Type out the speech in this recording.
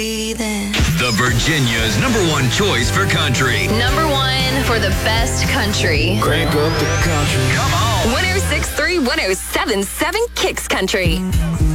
The Virginia's #1 choice for country. #1 for the best country. Crank up the country. Come on. 106.3, 107.7 Kicks Country.